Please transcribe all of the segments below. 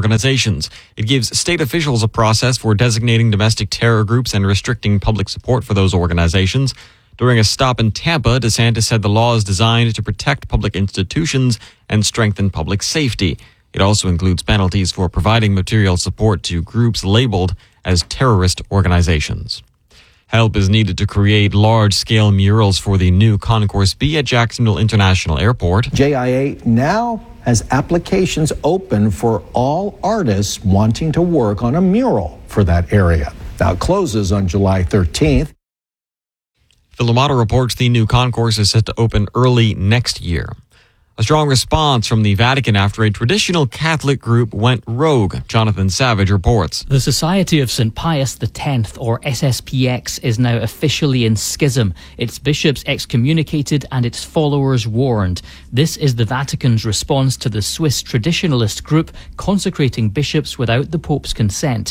organizations. It gives state officials a process for designating domestic terror groups and restricting public support for those organizations. During a stop in Tampa, DeSantis said the law is designed to protect public institutions and strengthen public safety. It also includes penalties for providing material support to groups labeled as terrorist organizations. Help is needed to create large-scale murals for the new Concourse B at Jacksonville International Airport. JIA now has applications open for all artists wanting to work on a mural for that area. Now it closes on July 13th. Philomato reports the new concourse is set to open early next year. A strong response from the Vatican after a traditional Catholic group went rogue, Jonathan Savage reports. The Society of St. Pius X, or SSPX, is now officially in schism. Its bishops excommunicated and its followers warned. This is the Vatican's response to the Swiss traditionalist group consecrating bishops without the Pope's consent.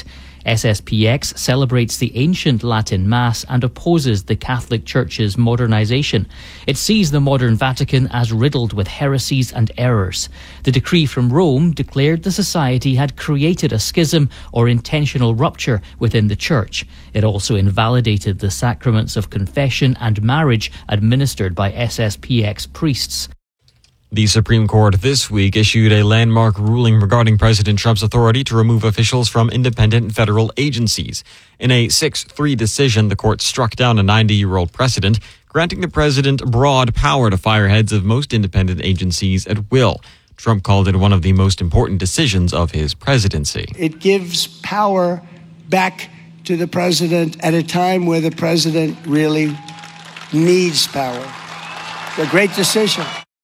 SSPX celebrates the ancient Latin Mass and opposes the Catholic Church's modernization. It sees the modern Vatican as riddled with heresies and errors. The decree from Rome declared the society had created a schism or intentional rupture within the Church. It also invalidated the sacraments of confession and marriage administered by SSPX priests. The Supreme Court this week issued a landmark ruling regarding President Trump's authority to remove officials from independent federal agencies. In a 6-3 decision, the court struck down a 90-year-old precedent, granting the president broad power to fire heads of most independent agencies at will. Trump called it one of the most important decisions of his presidency. It gives power back to the president at a time where the president really needs power. A great decision.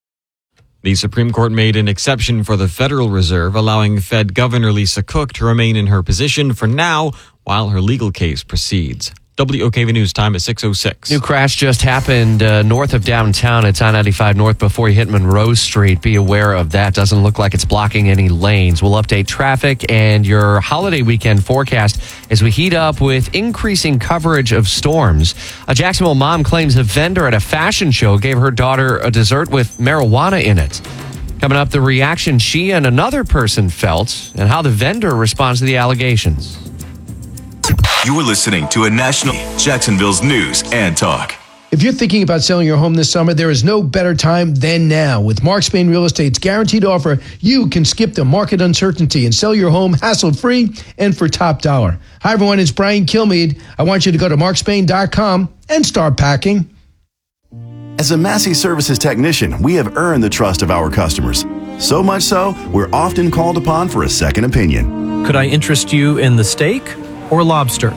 The Supreme Court made an exception for the Federal Reserve, allowing Fed Governor Lisa Cook to remain in her position for now while her legal case proceeds. WOKV News time at 6:06. New crash just happened north of downtown. It's I-95 north before you hit Monroe Street. Be aware of that. Doesn't look like it's blocking any lanes. We'll update traffic and your holiday weekend forecast as we heat up with increasing coverage of storms. A Jacksonville mom claims a vendor at a fashion show gave her daughter a dessert with marijuana in it. Coming up, the reaction she and another person felt and how the vendor responds to the allegations. You're listening to a national Jacksonville's News and Talk. If you're thinking about selling your home this summer, there is no better time than now. With Mark Spain Real Estate's guaranteed offer, you can skip the market uncertainty and sell your home hassle-free and for top dollar. Hi, everyone. It's Brian Kilmeade. I want you to go to markspain.com and start packing. As a Massey Services technician, we have earned the trust of our customers. So much so, we're often called upon for a second opinion. Could I interest you in the steak or lobster?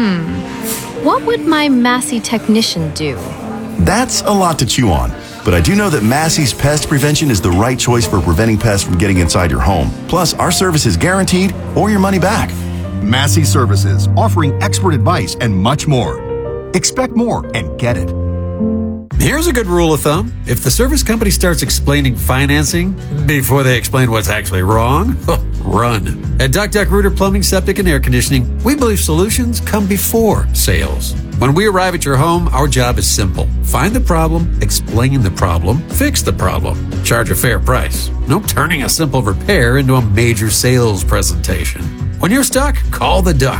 What would my Massey technician do? That's a lot to chew on. But I do know that Massey's Pest Prevention is the right choice for preventing pests from getting inside your home. Plus, our service is guaranteed or your money back. Massey Services, offering expert advice and much more. Expect more and get it. Here's a good rule of thumb. If the service company starts explaining financing before they explain what's actually wrong, run. At Duck Duck Rooter Plumbing, Septic, and Air Conditioning, we believe solutions come before sales. When we arrive at your home, our job is simple. Find the problem, explain the problem, fix the problem. Charge a fair price. No turning a simple repair into a major sales presentation. When you're stuck, call the Duck.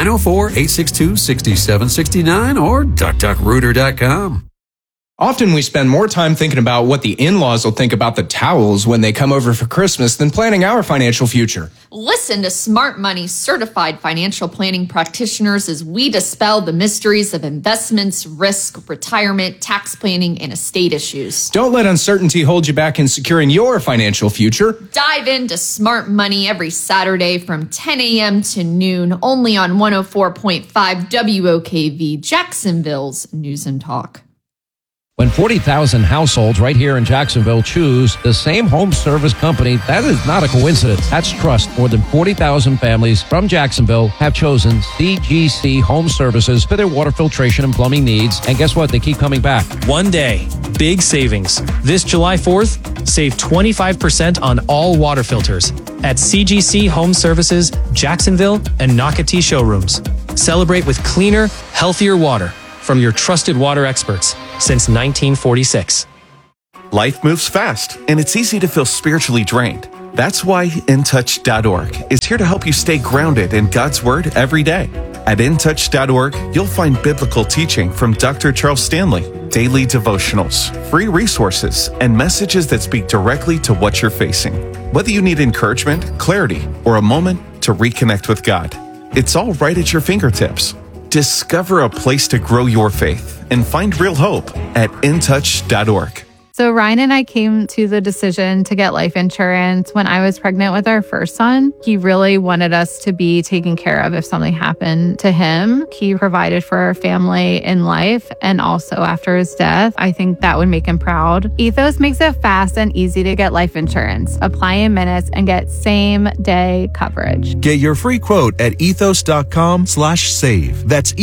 904-862-6769 or duckduckrooter.com. Often we spend more time thinking about what the in-laws will think about the towels when they come over for Christmas than planning our financial future. Listen to Smart Money's certified financial planning practitioners as we dispel the mysteries of investments, risk, retirement, tax planning, and estate issues. Don't let uncertainty hold you back in securing your financial future. Dive into Smart Money every Saturday from 10 a.m. to noon, only on 104.5 WOKV, Jacksonville's News and Talk. When 40,000 households right here in Jacksonville choose the same home service company, that is not a coincidence. That's trust. More than 40,000 families from Jacksonville have chosen CGC Home Services for their water filtration and plumbing needs. And guess what? They keep coming back. One day, big savings. This July 4th, save 25% on all water filters at CGC Home Services, Jacksonville, and Nocatee showrooms. Celebrate with cleaner, healthier water from your trusted water experts since 1946. Life moves fast, and it's easy to feel spiritually drained. That's why InTouch.org is here to help you stay grounded in God's Word every day. At InTouch.org, you'll find biblical teaching from Dr. Charles Stanley, daily devotionals, free resources, and messages that speak directly to what you're facing. Whether you need encouragement, clarity, or a moment to reconnect with God, it's all right at your fingertips. Discover a place to grow your faith and find real hope at InTouch.org. So Ryan and I came to the decision to get life insurance when I was pregnant with our first son. He really wanted us to be taken care of if something happened to him. He provided for our family in life and also after his death. I think that would make him proud. Ethos makes it fast and easy to get life insurance. Apply in minutes and get same-day coverage. Get your free quote at ethos.com/save. That's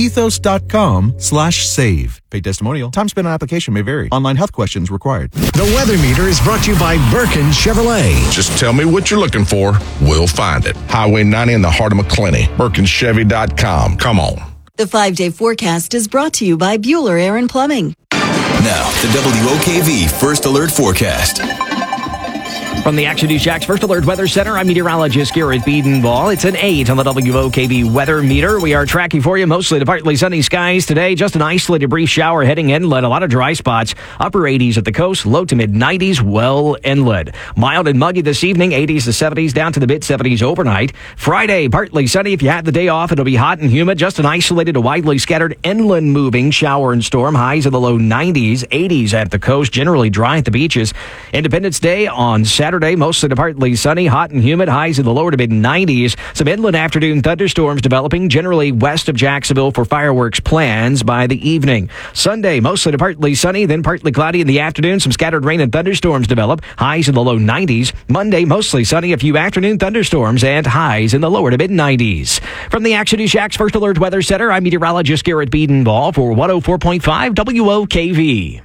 ethos.com/save. Paid testimonial. Time spent on application may vary. Online health questions required. The Weather Meter is brought to you by Birkin Chevrolet. Just tell me what you're looking for. We'll find it. Highway 90 in the heart of McClenny. BirkinChevy.com. Come on. The 5-day forecast is brought to you by Bueller Air and Plumbing. Now, the WOKV First Alert Forecast. From the Action News Jax First Alert Weather Center, I'm meteorologist Garrett Biedenball. It's an 8 on the WOKV weather meter. We are tracking for you mostly to partly sunny skies today. Just an isolated brief shower heading inland. A lot of dry spots. Upper 80s at the coast, low to mid 90s well inland. Mild and muggy this evening, 80s to 70s, down to the mid 70s overnight. Friday, partly sunny. If you had the day off, it'll be hot and humid. Just an isolated to widely scattered inland moving shower and storm. Highs in the low 90s, 80s at the coast, generally dry at the beaches. Independence Day on Saturday, mostly to partly sunny, hot and humid, highs in the lower to mid 90s. Some inland afternoon thunderstorms developing generally west of Jacksonville for fireworks plans by the evening. Sunday, mostly to partly sunny, then partly cloudy in the afternoon. Some scattered rain and thunderstorms develop, highs in the low 90s. Monday, mostly sunny, a few afternoon thunderstorms and highs in the lower to mid 90s. From the Action News Jax First Alert Weather Center, I'm meteorologist Garrett Biedenball for 104.5 WOKV.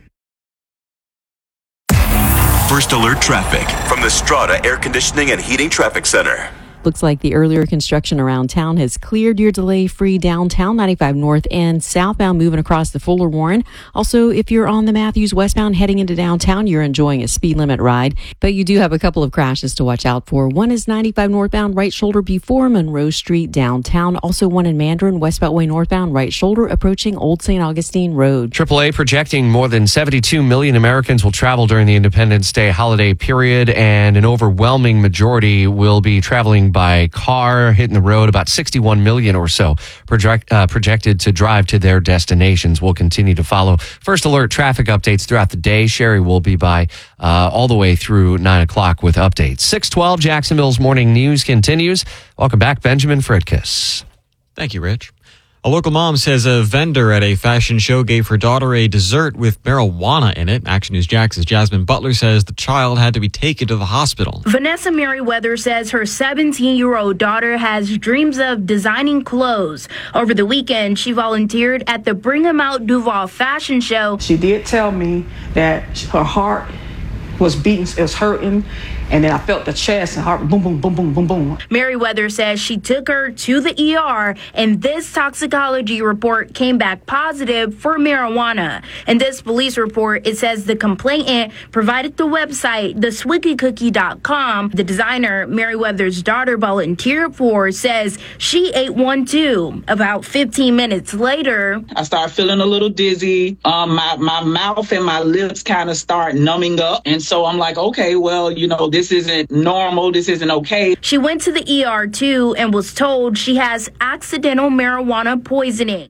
First Alert Traffic from the Strata Air Conditioning and Heating Traffic Center. Looks like the earlier construction around town has cleared your delay-free downtown 95 north and southbound moving across the Fuller Warren. Also, if you're on the Matthews westbound heading into downtown, you're enjoying a speed limit ride. But you do have a couple of crashes to watch out for. One is 95 northbound right shoulder before Monroe Street downtown. Also one in Mandarin West Beltway northbound right shoulder approaching Old St. Augustine Road. AAA projecting more than 72 million Americans will travel during the Independence Day holiday period, and an overwhelming majority will be traveling by car, hitting the road. About 61 million or so projected to drive to their destinations. We'll continue to follow First Alert traffic updates throughout the day. Sherry will be by all the way through 9 o'clock with updates. 6:12, Jacksonville's Morning News continues. Welcome back, Benjamin Fritkiss. Thank you, Rich. A local mom says a vendor at a fashion show gave her daughter a dessert with marijuana in it. Action News Jax's Jasmine Butler says the child had to be taken to the hospital. Vanessa Merriweather says her 17-year-old daughter has dreams of designing clothes. Over the weekend, she volunteered at the Bring 'Em Out Duval fashion show. She did tell me that her heart was beating, it was hurting, and then I felt the chest and heart boom, boom, boom, boom, boom, boom. Merriweather says she took her to the ER, and this toxicology report came back positive for marijuana. In this police report, it says the complainant provided the website, theswiggycookie.com. The designer Merriweather's daughter volunteered for says she ate one too. About 15 minutes later, I started feeling a little dizzy. My mouth and my lips kind of start numbing up. And so I'm like, okay, well, this isn't normal. This isn't okay. She went to the ER too and was told she has accidental marijuana poisoning.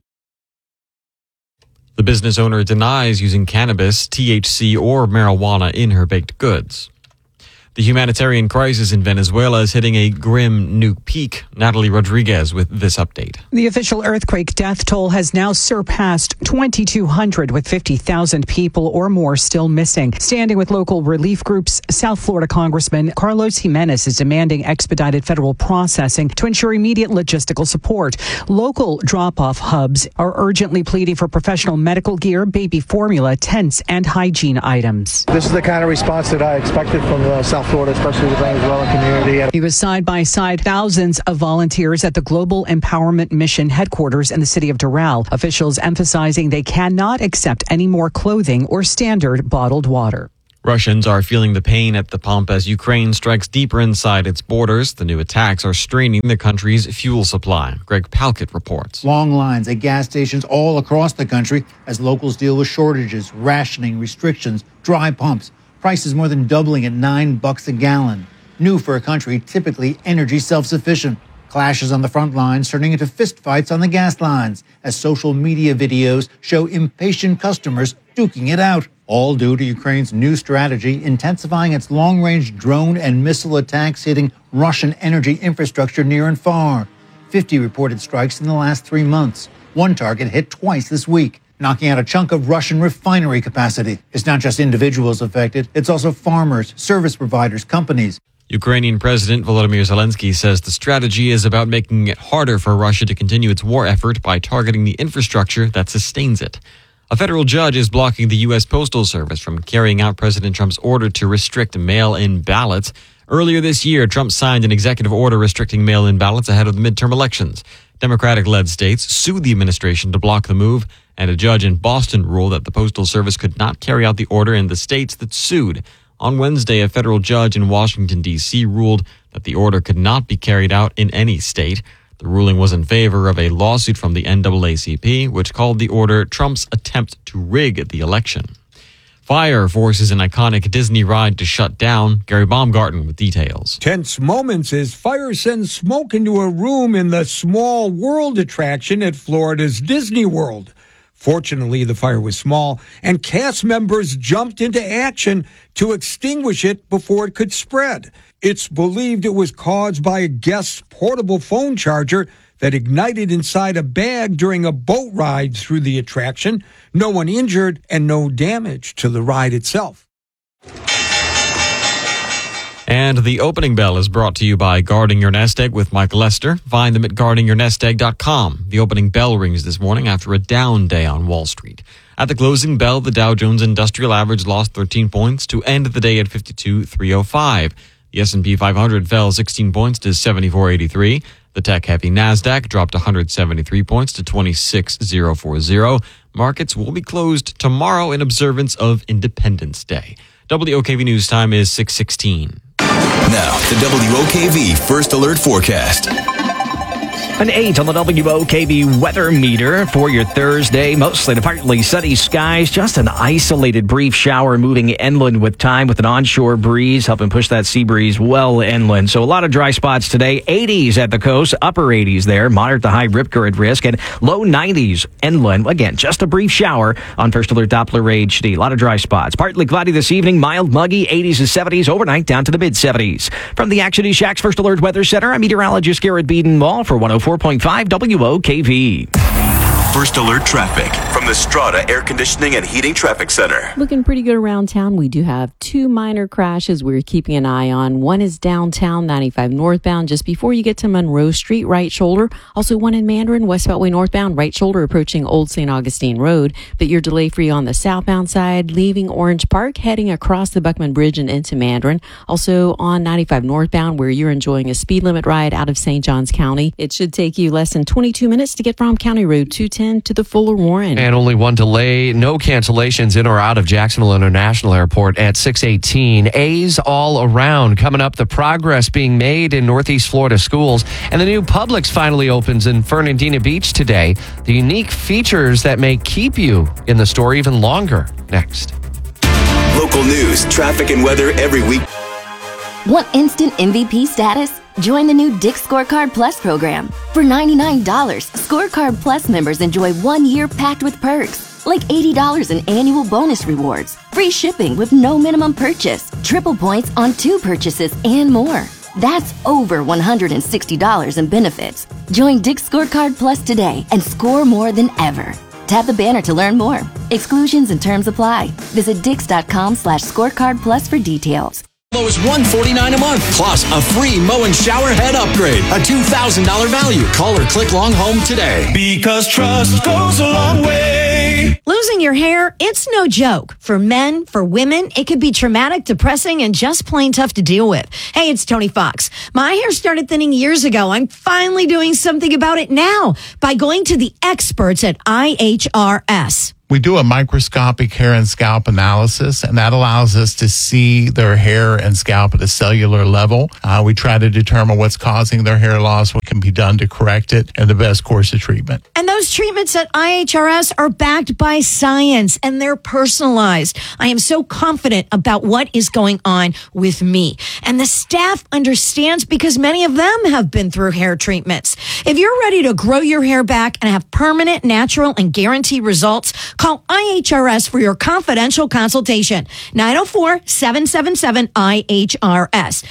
The business owner denies using cannabis, THC, or marijuana in her baked goods. The humanitarian crisis in Venezuela is hitting a grim new peak. Natalie Rodriguez with this update. The official earthquake death toll has now surpassed 2,200, with 50,000 people or more still missing. Standing with local relief groups, South Florida Congressman Carlos Jimenez is demanding expedited federal processing to ensure immediate logistical support. Local drop-off hubs are urgently pleading for professional medical gear, baby formula, tents, and hygiene items. This is the kind of response that I expected from South Florida, especially the Venezuelan community. He was side by side thousands of volunteers at the Global Empowerment Mission headquarters in the city of Doral. Officials emphasizing they cannot accept any more clothing or standard bottled water. Russians are feeling the pain at the pump as Ukraine strikes deeper inside its borders. The new attacks are straining the country's fuel supply. Greg Palkett reports. Long lines at gas stations all across the country as locals deal with shortages, rationing, restrictions, dry pumps. Prices more than doubling at $9 a gallon. New for a country typically energy self-sufficient. Clashes on the front lines turning into fistfights on the gas lines as social media videos show impatient customers duking it out. All due to Ukraine's new strategy, intensifying its long-range drone and missile attacks hitting Russian energy infrastructure near and far. 50 reported strikes in the last 3 months. One target hit twice this week, knocking out a chunk of Russian refinery capacity. It's not just individuals affected, it's also farmers, service providers, companies. Ukrainian President Volodymyr Zelensky says the strategy is about making it harder for Russia to continue its war effort by targeting the infrastructure that sustains it. A federal judge is blocking the U.S. Postal Service from carrying out President Trump's order to restrict mail-in ballots. Earlier this year, Trump signed an executive order restricting mail-in ballots ahead of the midterm elections. Democratic-led states sued the administration to block the move, and a judge in Boston ruled that the Postal Service could not carry out the order in the states that sued. On Wednesday, a federal judge in Washington, D.C. ruled that the order could not be carried out in any state. The ruling was in favor of a lawsuit from the NAACP, which called the order Trump's attempt to rig the election. Fire forces an iconic Disney ride to shut down. Gary Baumgarten with details. Tense moments as fire sends smoke into a room in the Small World attraction at Florida's Disney World. Fortunately, the fire was small, and cast members jumped into action to extinguish it before it could spread. It's believed it was caused by a guest's portable phone charger that ignited inside a bag during a boat ride through the attraction. No one injured and no damage to the ride itself. And the opening bell is brought to you by Guarding Your Nest Egg with Mike Lester. Find them at guardingyournestegg.com. The opening bell rings this morning after a down day on Wall Street. At the closing bell, the Dow Jones Industrial Average lost 13 points to end the day at 52,305. The S&P 500 fell 16 points to 7483. The tech-heavy NASDAQ dropped 173 points to 26,040. Markets will be closed tomorrow in observance of Independence Day. WOKV News Time is 6:16. Now, the WOKV First Alert Forecast. An 8 on the WOKV weather meter for your Thursday. Mostly to partly sunny skies. Just an isolated brief shower moving inland with time with an onshore breeze helping push that sea breeze well inland. So a lot of dry spots today. 80s at the coast, upper 80s there. Moderate to high rip current risk and low 90s inland. Again, just a brief shower on First Alert Doppler HD. A lot of dry spots. Partly cloudy this evening. Mild, muggy. 80s and 70s. Overnight down to the mid-70s. From the Action News Shack's First Alert Weather Center, I'm meteorologist Garrett Beaton-Wall for 104.5 WOKV. First Alert Traffic from the Strata Air Conditioning and Heating Traffic Center. Looking pretty good around town. We do have 2 minor crashes we're keeping an eye on. One is downtown, 95 northbound, just before you get to Monroe Street, right shoulder. Also one in Mandarin, West Beltway northbound, right shoulder, approaching Old St. Augustine Road. But you're delay-free on the southbound side, leaving Orange Park, heading across the Buckman Bridge and into Mandarin. Also on 95 northbound, where you're enjoying a speed limit ride out of St. Johns County. It should take you less than 22 minutes to get from County Road 210 to the Fuller Warren. And only one delay, no cancellations in or out of Jacksonville International Airport at 6:18. A's all around. Coming up, the progress being made in Northeast Florida schools. And the new Publix finally opens in Fernandina Beach today. The unique features that may keep you in the store even longer. Next. Local news, traffic, and weather every week. Want instant MVP status? Join the new Dick's Scorecard Plus program. For $99, Scorecard Plus members enjoy 1 year packed with perks, like $80 in annual bonus rewards, free shipping with no minimum purchase, triple points on 2 purchases, and more. That's over $160 in benefits. Join Dick's Scorecard Plus today and score more than ever. Tap the banner to learn more. Exclusions and terms apply. Visit Dix.com/scorecard plus for details. Low is $149 a month, plus a free mow and shower head upgrade, a $2,000 value. Call or click Long Home today. Because trust goes a long way. me. Losing your hair, it's no joke. For men, for women, it could be traumatic, depressing, and just plain tough to deal with. Hey, it's Tony Fox. My hair started thinning years ago. I'm finally doing something about it now by going to the experts at IHRS. We do a microscopic hair and scalp analysis, and that allows us to see their hair and scalp at a cellular level. We try to determine what's causing their hair loss, what can be done to correct it, and the best course of treatment. And those treatments at IHRS are backed by science, and they're personalized. I am so confident about what is going on with me. And the staff understands because many of them have been through hair treatments. If you're ready to grow your hair back and have permanent, natural, and guaranteed results, call IHRS for your confidential consultation. 904-777-IHRS.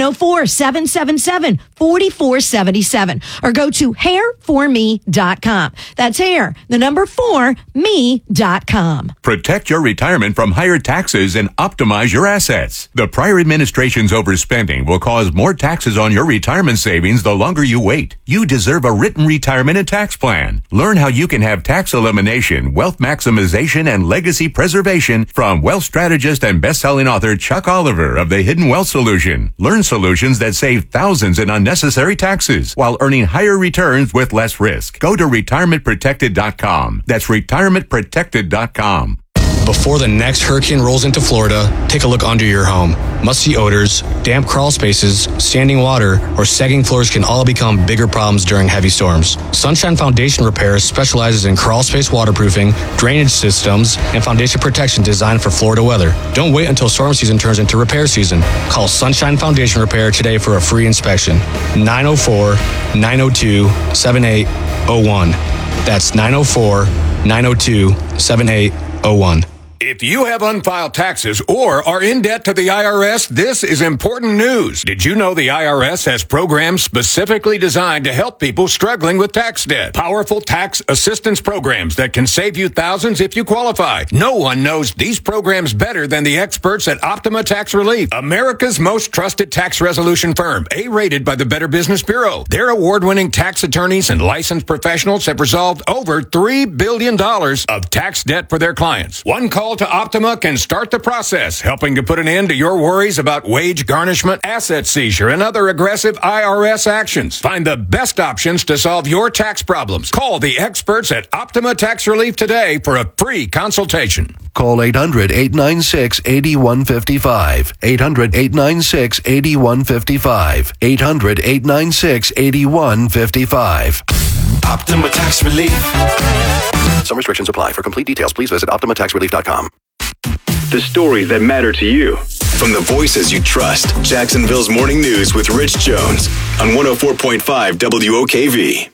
904-777-4477. Or go to hairforme.com. That's hair, the number 4me.com. Protect your retirement from higher taxes and optimize your assets. The prior administration's overspending will cause more taxes on your retirement savings the longer you wait. You deserve a written retirement and tax plan. Learn how you can have tax elimination, wealth maximization, and legacy preservation from wealth strategist and best-selling author Chuck Oliver of The Hidden Wealth Solution. Learn solutions that save thousands in unnecessary taxes while earning higher returns with less risk. Go to retirementprotected.com. That's retirementprotected.com. Before the next hurricane rolls into Florida, take a look under your home. Musty odors, damp crawl spaces, standing water, or sagging floors can all become bigger problems during heavy storms. Sunshine Foundation Repair specializes in crawl space waterproofing, drainage systems, and foundation protection designed for Florida weather. Don't wait until storm season turns into repair season. Call Sunshine Foundation Repair today for a free inspection. 904-902-7801. That's 904-902-7801. If you have unfiled taxes or are in debt to the IRS, this is important news. Did you know the IRS has programs specifically designed to help people struggling with tax debt? Powerful tax assistance programs that can save you thousands if you qualify. No one knows these programs better than the experts at Optima Tax Relief, America's most trusted tax resolution firm, A-rated by the Better Business Bureau. Their award-winning tax attorneys and licensed professionals have resolved over $3 billion of tax debt for their clients. One call to Optima can start the process, helping to put an end to your worries about wage garnishment, asset seizure, and other aggressive IRS actions. Find the best options to solve your tax problems. Call the experts at Optima Tax Relief today for a free consultation. Call 800-896-8155. 800-896-8155. 800-896-8155. Optima Tax Relief. Some restrictions apply. For complete details, please visit OptimaTaxRelief.com. The stories that matter to you. From the voices you trust. Jacksonville's Morning News with Rich Jones on 104.5 WOKV.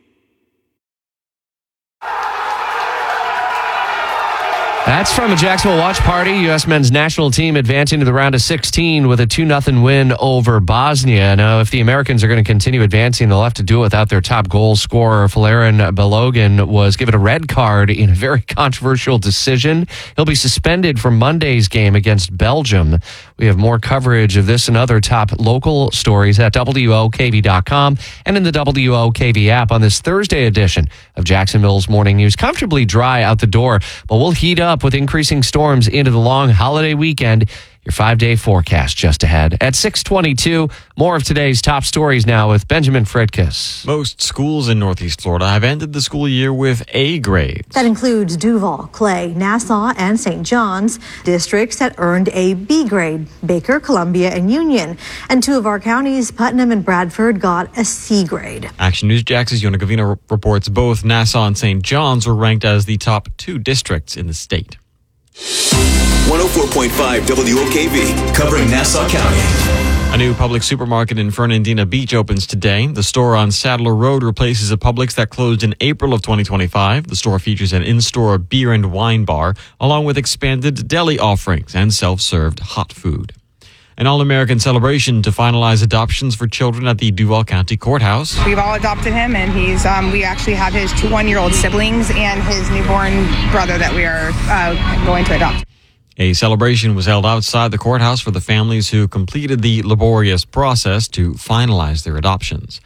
That's from a Jacksonville watch party. U.S. men's national team advancing to the round of 16 with a 2-0 win over Bosnia. Now, if the Americans are going to continue advancing, they'll have to do it without their top goal scorer. Folarin Balogun was given a red card in a very controversial decision. He'll be suspended from Monday's game against Belgium. We have more coverage of this and other top local stories at WOKV.com and in the WOKV app on this Thursday edition of Jacksonville's Morning News. Comfortably dry out the door, but we'll heat up with increasing storms into the long holiday weekend. Your 5-day forecast just ahead. At 6:22, more of today's top stories now with Benjamin Fritkus. Most schools in Northeast Florida have ended the school year with A grades. That includes Duval, Clay, Nassau, and St. John's. Districts that earned a B grade, Baker, Columbia, and Union. And two of our counties, Putnam and Bradford, got a C grade. Action News Jax's Yona Gavina reports both Nassau and St. John's were ranked as the top 2 districts in the state. 104.5 WOKV, covering Nassau County. A new public supermarket in Fernandina Beach opens today. The store on Sadler Road replaces a Publix that closed in April of 2025. The store features an in-store beer and wine bar, along with expanded deli offerings and self-served hot food. An all-American celebration to finalize adoptions for children at the Duval County Courthouse. We've all adopted him, and we actually have his 2 one-year-old siblings and his newborn brother that we are going to adopt. A celebration was held outside the courthouse for the families who completed the laborious process to finalize their adoptions.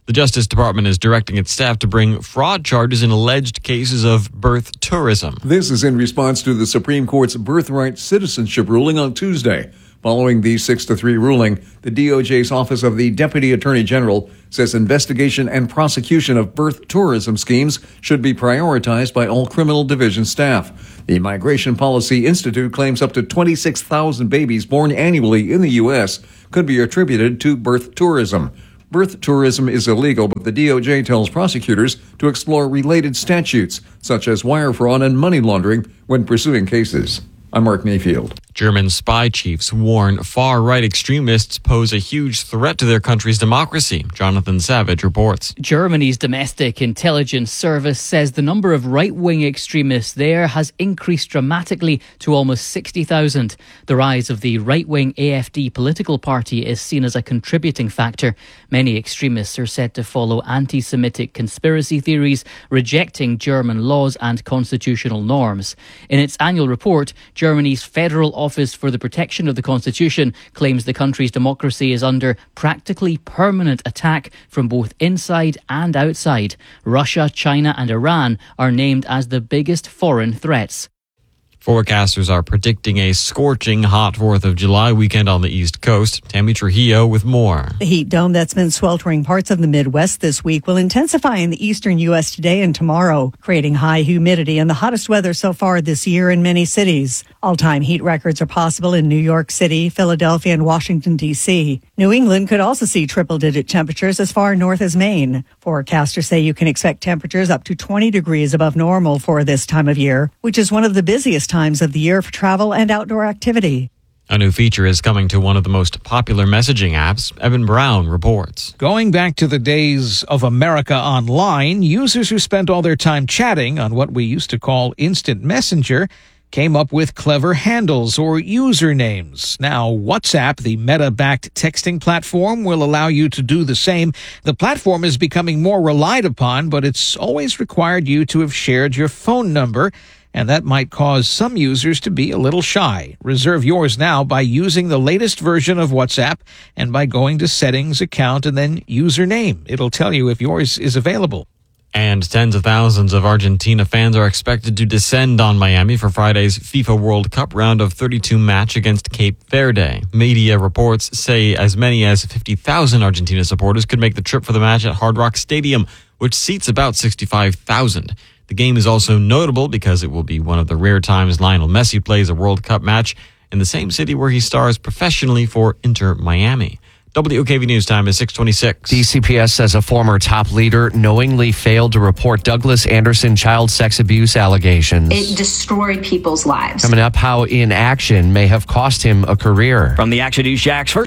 The Justice Department is directing its staff to bring fraud charges in alleged cases of birth tourism. This is in response to the Supreme Court's birthright citizenship ruling on Tuesday. Following the 6-3 ruling, the DOJ's Office of the Deputy Attorney General says investigation and prosecution of birth tourism schemes should be prioritized by all criminal division staff. The Migration Policy Institute claims up to 26,000 babies born annually in the U.S. could be attributed to birth tourism. Birth tourism is illegal, but the DOJ tells prosecutors to explore related statutes, such as wire fraud and money laundering, when pursuing cases. I'm Mark Mayfield. German spy chiefs warn far-right extremists pose a huge threat to their country's democracy. Jonathan Savage reports. Germany's domestic intelligence service says the number of right-wing extremists there has increased dramatically to almost 60,000. The rise of the right-wing AfD political party is seen as a contributing factor. Many extremists are said to follow anti-Semitic conspiracy theories, rejecting German laws and constitutional norms. In its annual report, Germany's Federal Office for the Protection of the Constitution claims the country's democracy is under practically permanent attack from both inside and outside. Russia, China and Iran are named as the biggest foreign threats. Forecasters are predicting a scorching hot 4th of July weekend on the East Coast. Tammy Trujillo with more. The heat dome that's been sweltering parts of the Midwest this week will intensify in the eastern U.S. today and tomorrow, creating high humidity and the hottest weather so far this year in many cities. All-time heat records are possible in New York City, Philadelphia, and Washington, D.C. New England could also see triple-digit temperatures as far north as Maine. Forecasters say you can expect temperatures up to 20 degrees above normal for this time of year, which is one of the busiest times of the year for travel and outdoor activity. A new feature is coming to one of the most popular messaging apps. Evan Brown reports. Going back to the days of America Online, users who spent all their time chatting on what we used to call instant messenger came up with clever handles or usernames. Now, WhatsApp, the Meta-backed texting platform, will allow you to do the same. The platform is becoming more relied upon, but it's always required you to have shared your phone number, and that might cause some users to be a little shy. Reserve yours now by using the latest version of WhatsApp and by going to Settings, Account, and then Username. It'll tell you if yours is available. And tens of thousands of Argentina fans are expected to descend on Miami for Friday's FIFA World Cup round of 32 match against Cape Verde. Media reports say as many as 50,000 Argentina supporters could make the trip for the match at Hard Rock Stadium, which seats about 65,000. The game is also notable because it will be one of the rare times Lionel Messi plays a World Cup match in the same city where he stars professionally for Inter Miami. WOKV News Time is 6:26. DCPS says a former top leader knowingly failed to report Douglas Anderson child sex abuse allegations. It destroyed people's lives. Coming up, how inaction may have cost him a career. From the Action News Jax first.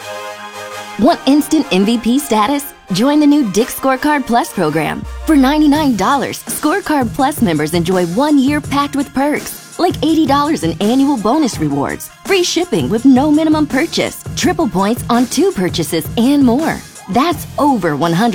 Want instant MVP status? Join the new Dick's Scorecard Plus program. For $99, Scorecard Plus members enjoy 1 year packed with perks, like $80 in annual bonus rewards, free shipping with no minimum purchase, triple points on 2 purchases, and more. That's over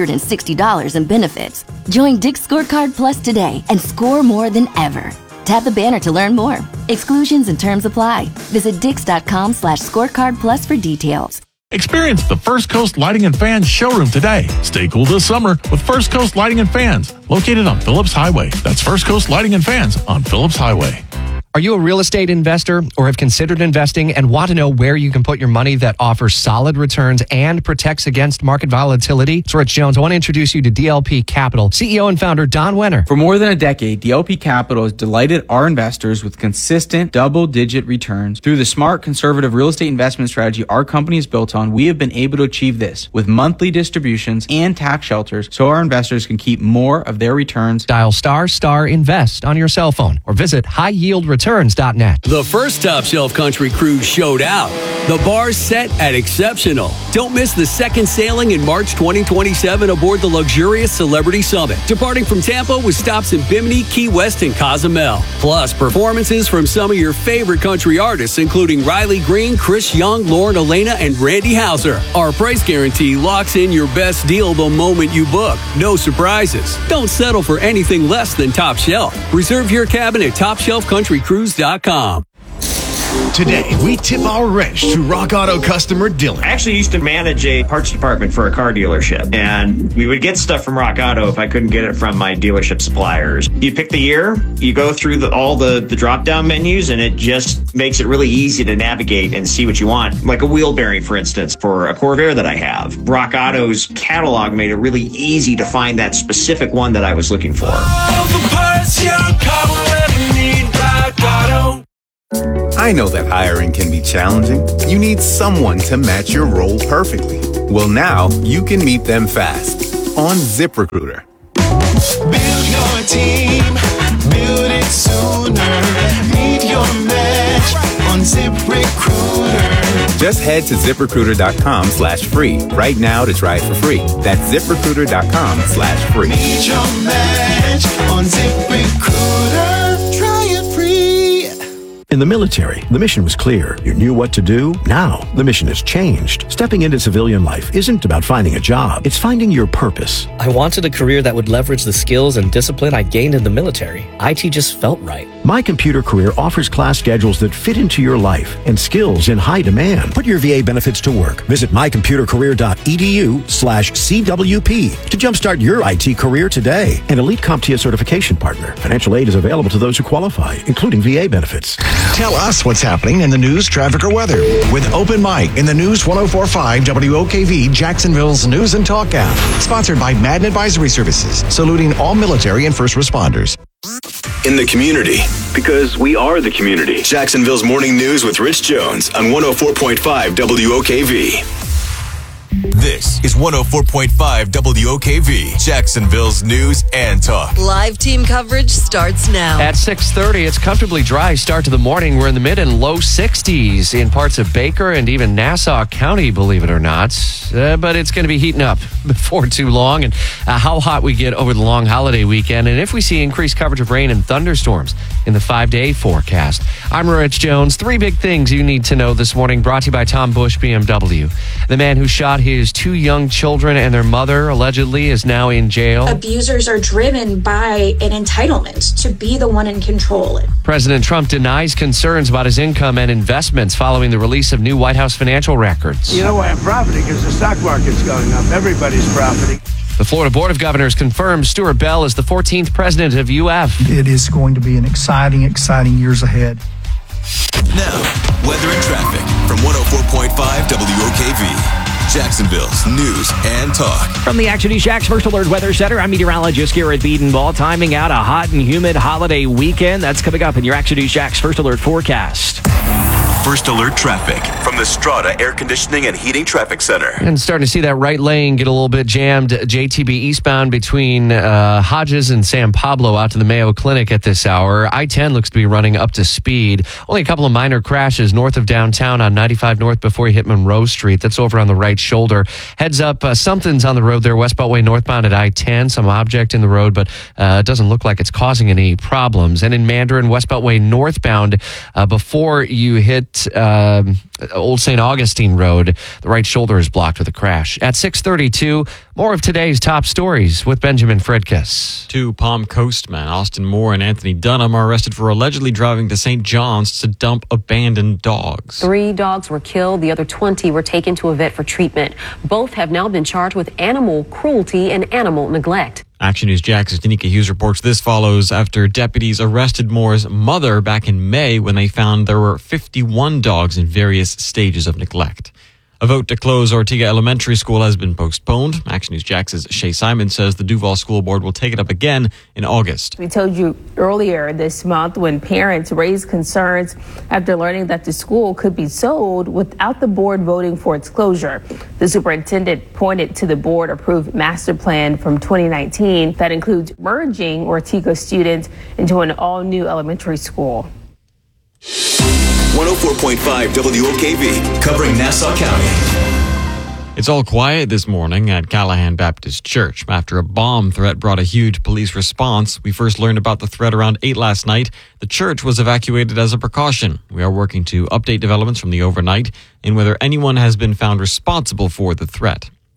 $160 in benefits. Join Dick's Scorecard Plus today and score more than ever. Tap the banner to learn more. Exclusions and terms apply. Visit Dix.com/scorecard plus for details. Experience the First Coast Lighting and Fans showroom today. Stay cool this summer with First Coast Lighting and Fans, located on Phillips Highway. That's First Coast Lighting and Fans on Phillips Highway. Are you a real estate investor or have considered investing and want to know where you can put your money that offers solid returns and protects against market volatility? It's Rich Jones. I want to introduce you to DLP Capital. CEO and founder Don Wenner. For more than a decade, DLP Capital has delighted our investors with consistent double-digit returns. Through the smart, conservative real estate investment strategy our company is built on, we have been able to achieve this with monthly distributions and tax shelters so our investors can keep more of their returns. Dial ** invest on your cell phone or visit highyieldreturns.net. The first Top Shelf Country Cruise showed out. The bar's set at exceptional. Don't miss the second sailing in March 2027 aboard the luxurious Celebrity Summit, departing from Tampa with stops in Bimini, Key West, and Cozumel. Plus, performances from some of your favorite country artists, including Riley Green, Chris Young, Lauren Elena, and Randy Houser. Our price guarantee locks in your best deal the moment you book. No surprises. Don't settle for anything less than Top Shelf. Reserve your cabin at TopShelfCountryCruise.com. Today, we tip our wrench to Rock Auto customer Dylan. I actually used to manage a parts department for a car dealership, and we would get stuff from Rock Auto if I couldn't get it from my dealership suppliers. You pick the year, you go through all the drop-down menus, and it just makes it really easy to navigate and see what you want. Like a wheel bearing, for instance, for a Corvair that I have. Rock Auto's catalog made it really easy to find that specific one that I was looking for. All the parts your car will ever need, Rock Auto. I know that hiring can be challenging. You need someone to match your role perfectly. Well, now you can meet them fast on ZipRecruiter. Build your team, build it sooner. Meet your match on ZipRecruiter. Just head to ZipRecruiter.com/free right now to try it for free. That's ZipRecruiter.com/free. Meet your match on ZipRecruiter. Try it free. In the military, the mission was clear. You knew what to do. Now, the mission has changed. Stepping into civilian life isn't about finding a job. It's finding your purpose. I wanted a career that would leverage the skills and discipline I gained in the military. IT just felt right. My Computer Career offers class schedules that fit into your life and skills in high demand. Put your VA benefits to work. Visit mycomputercareer.edu/CWP to jumpstart your IT career today. An elite CompTIA certification partner. Financial aid is available to those who qualify, including VA benefits. Tell us what's happening in the news, traffic, or weather with Open Mic in the News 104.5 WOKV Jacksonville's News and Talk app. Sponsored by Madden Advisory Services, saluting all military and first responders. In the community, because we are the community. Jacksonville's Morning News with Rich Jones on 104.5 WOKV. This is 104.5 WOKV, Jacksonville's News and Talk. Live team coverage starts now. At 6:30, it's comfortably dry start to the morning. We're in the mid and low 60s in parts of Baker and even Nassau County, believe it or not. But it's going to be heating up before too long. And how hot we get over the long holiday weekend. And if we see increased coverage of rain and thunderstorms in the 5-day forecast. I'm Rich Jones. 3 big things you need to know this morning, brought to you by Tom Bush BMW. The man who shot his 2 young children and their mother allegedly is now in jail. Abusers are driven by an entitlement to be the one in control. President Trump denies concerns about his income and investments following the release of new White House financial records. You know why I'm profiting? Because the stock market's going up. Everybody's profiting. The Florida Board of Governors confirms Stuart Bell is the 14th president of UF. It is going to be an exciting years ahead. Now, weather and traffic from 104.5 WOKV. Jacksonville's News and Talk. From the Action News Jax First Alert Weather Center, I'm meteorologist Garrett Biedenball. Timing out a hot and humid holiday weekend. That's coming up in your Action News Jax First Alert forecast. First Alert traffic from the Strata Air Conditioning and Heating Traffic Center. And starting to see that right lane get a little bit jammed. JTB eastbound between Hodges and San Pablo out to the Mayo Clinic at this hour. I-10 looks to be running up to speed. Only a couple of minor crashes north of downtown on 95 North before you hit Monroe Street. That's over on the right shoulder. Heads up, something's on the road there, west Beltway northbound at I-10. Some object in the road, but it doesn't look like it's causing any problems. And in Mandarin, west Beltway northbound, before you hit Old St. Augustine Road, the right shoulder is blocked with a crash. At 6:32, more of today's top stories with Benjamin Fredkis. 2 Palm Coast men, Austin Moore and Anthony Dunham, are arrested for allegedly driving to St. John's to dump abandoned dogs. 3 dogs were killed. The other 20 were taken to a vet for treatment. Both have now been charged with animal cruelty and animal neglect. Action News Jax's Danica Hughes reports this follows after deputies arrested Moore's mother back in May when they found there were 51 dogs in various stages of neglect. A vote to close Ortega Elementary School has been postponed. Action News Jax's Shay Simon says the Duval School Board will take it up again in August. We told you earlier this month when parents raised concerns after learning that the school could be sold without the board voting for its closure. The superintendent pointed to the board-approved master plan from 2019 that includes merging Ortega students into an all-new elementary school. 104.5 WOKV, covering Nassau County. It's all quiet this morning at Callahan Baptist Church after a bomb threat brought a huge police response. We first learned about the threat around 8 last night. The church was evacuated as a precaution. We are working to update developments from the overnight and whether anyone has been found responsible for the threat.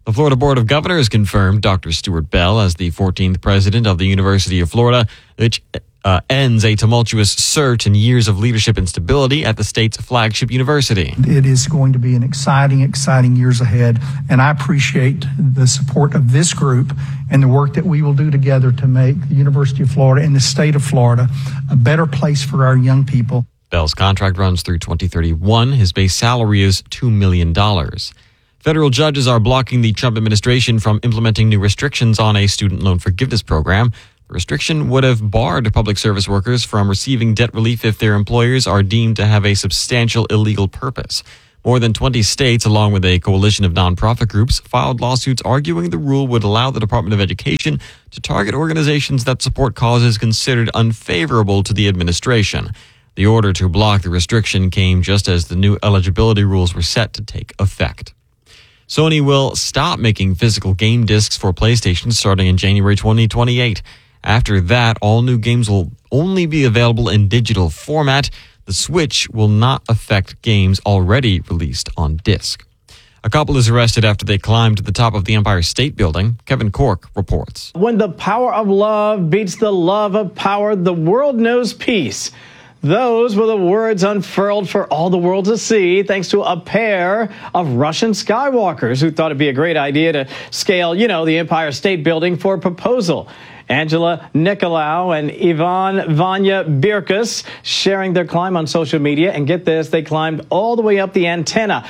The Florida Board of Governors confirmed Dr. Stuart Bell as the 14th president of the University of Florida, which ends a tumultuous search and years of leadership instability at the state's flagship university. It is going to be an exciting years ahead, and I appreciate the support of this group and the work that we will do together to make the University of Florida and the state of Florida a better place for our young people. Bell's contract runs through 2031. His base salary is $2 million. Federal judges are blocking the Trump administration from implementing new restrictions on a student loan forgiveness program. The restriction would have barred public service workers from receiving debt relief if their employers are deemed to have a substantial illegal purpose. More than 20 states, along with a coalition of nonprofit groups, filed lawsuits arguing the rule would allow the Department of Education to target organizations that support causes considered unfavorable to the administration. The order to block the restriction came just as the new eligibility rules were set to take effect. Sony will stop making physical game discs for PlayStation starting in January 2028. After that, all new games will only be available in digital format. The Switch will not affect games already released on disc. A couple is arrested after they climbed to the top of the Empire State Building. Kevin Cork reports. When the power of love beats the love of power, the world knows peace. Those were the words unfurled for all the world to see, thanks to a pair of Russian skywalkers who thought it'd be a great idea to scale, the Empire State Building for a proposal. Angela Nicolau and Ivan Vanya Birkus sharing their climb on social media. And get this, they climbed all the way up the antenna,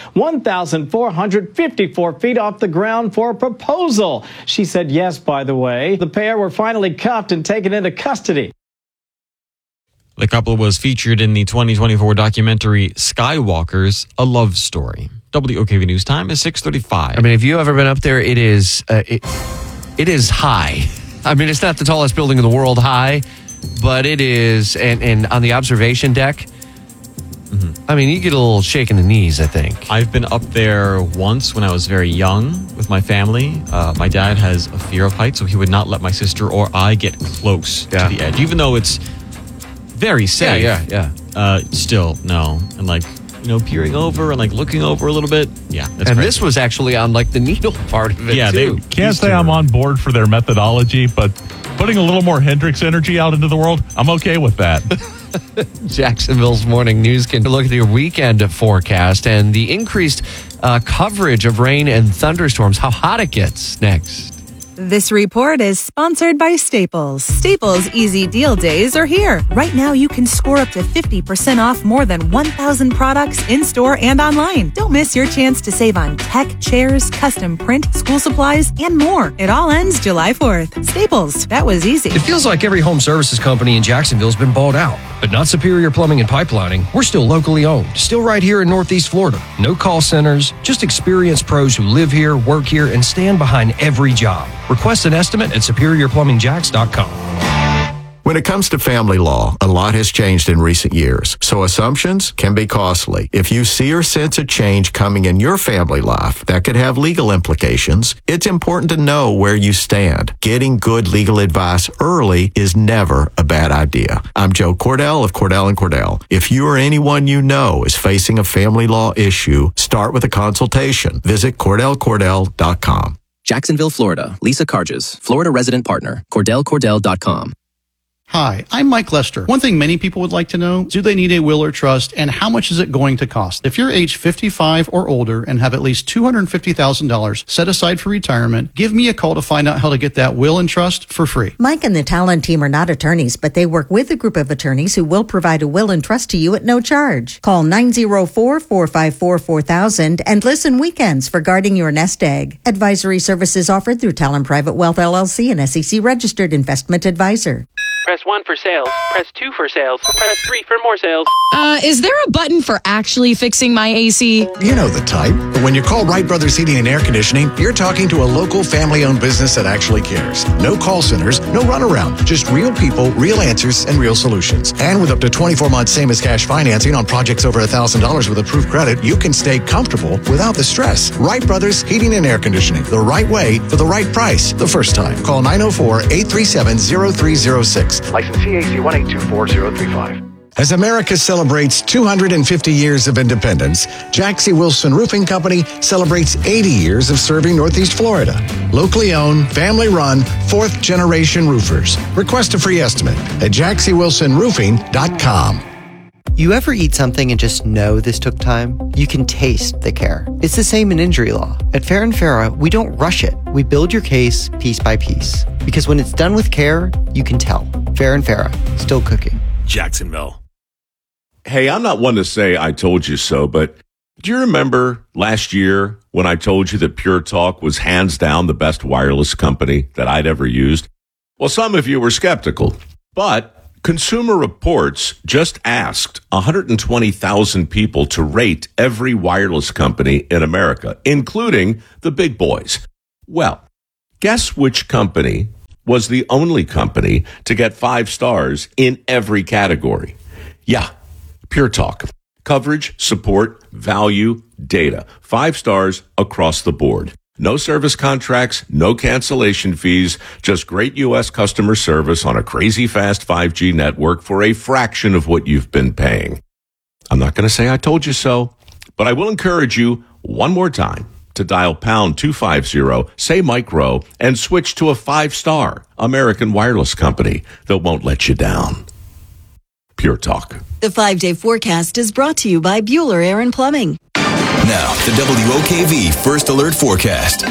1,454 feet off the ground for a proposal. She said yes, by the way. The pair were finally cuffed and taken into custody. The couple was featured in the 2024 documentary Skywalkers, A Love Story. WOKV News Time is 6:35. I mean, if you ever been up there, it is high. I mean, it's not the tallest building in the world high, but it is. And on the observation deck, I mean, you get a little shake in the knees, I think. I've been up there once when I was very young with my family. My dad has a fear of heights, so he would not let my sister or I get close to the edge, even though it's very safe. Yeah. Still, no. And peering over and looking over a little bit. Yeah. That's and crazy. This was actually on the needle part of it, too. Can't say I'm on board for their methodology, but putting a little more Hendrix energy out into the world, I'm okay with that. Jacksonville's Morning News can look at your weekend forecast and the increased coverage of rain and thunderstorms, how hot it gets next. This report is sponsored by Staples. Staples Easy Deal Days are here. Right now, you can score up to 50% off more than 1,000 products in-store and online. Don't miss your chance to save on tech, chairs, custom print, school supplies, and more. It all ends July 4th. Staples, that was easy. It feels like every home services company in Jacksonville's been bought out, but not Superior Plumbing and Pipelining. We're still locally owned, still right here in Northeast Florida. No call centers, just experienced pros who live here, work here, and stand behind every job. Request an estimate at SuperiorPlumbingJacks.com. When it comes to family law, a lot has changed in recent years, so assumptions can be costly. If you see or sense a change coming in your family life that could have legal implications, it's important to know where you stand. Getting good legal advice early is never a bad idea. I'm Joe Cordell of Cordell & Cordell. If you or anyone you know is facing a family law issue, start with a consultation. Visit CordellCordell.com. Jacksonville, Florida. Lisa Carges, Florida resident partner. CordellCordell.com. Hi, I'm Mike Lester. One thing many people would like to know, do they need a will or trust, and how much is it going to cost? If you're age 55 or older and have at least $250,000 set aside for retirement, give me a call to find out how to get that will and trust for free. Mike and the Talon team are not attorneys, but they work with a group of attorneys who will provide a will and trust to you at no charge. Call 904-454-4000 and listen weekends for guarding your nest egg. Advisory services offered through Talon Private Wealth LLC, an SEC registered investment advisor. Press 1 for sales. Press 2 for sales. Press 3 for more sales. Is there a button for actually fixing my AC? You know the type. But when you call Wright Brothers Heating and Air Conditioning, you're talking to a local family-owned business that actually cares. No call centers, no runaround. Just real people, real answers, and real solutions. And with up to 24 months same as cash financing on projects over $1,000 with approved credit, you can stay comfortable without the stress. Wright Brothers Heating and Air Conditioning. The right way for the right price the first time. Call 904-837-0306. License CAC 1824035. As America celebrates 250 years of independence, Jack C. Wilson Roofing Company celebrates 80 years of serving Northeast Florida. Locally owned, family-run, fourth-generation roofers. Request a free estimate at jackcwilsonroofing.com. You ever eat something and just know this took time? You can taste the care. It's the same in injury law. At Fair & Farah, we don't rush it. We build your case piece by piece. Because when it's done with care, you can tell. Fair & Farah, still cooking. Jacksonville. Hey, I'm not one to say I told you so, but do you remember last year when I told you that Pure Talk was hands down the best wireless company that I'd ever used? Well, some of you were skeptical, but Consumer Reports just asked 120,000 people to rate every wireless company in America, including the big boys. Well, guess which company was the only company to get 5 stars in every category? Yeah, Pure Talk. Coverage, support, value, data. 5 stars across the board. No service contracts, no cancellation fees, just great U.S. customer service on a crazy fast 5G network for a fraction of what you've been paying. I'm not going to say I told you so, but I will encourage you one more time to dial pound 250, say Mike Rowe, and switch to a 5-star American wireless company that won't let you down. Pure Talk. The 5-day forecast is brought to you by Bueller Air and Plumbing. Now, the WOKV First Alert Forecast.